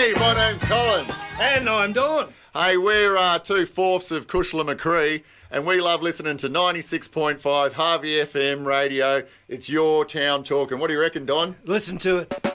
Hey, my name's Colin. And I'm Dawn. Hey, we're 2/4 of Cushla Macree, and we love listening to 96.5 Harvey FM radio. It's your town talking. What do you reckon, Don? Listen to it.